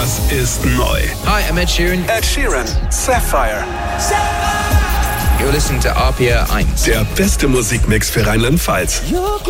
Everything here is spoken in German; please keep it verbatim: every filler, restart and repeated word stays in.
Das ist neu. Hi, I'm Ed Sheeran. Ed Sheeran, Sapphire. You're listening to R P R eins. Der beste Musikmix für Rheinland-Pfalz.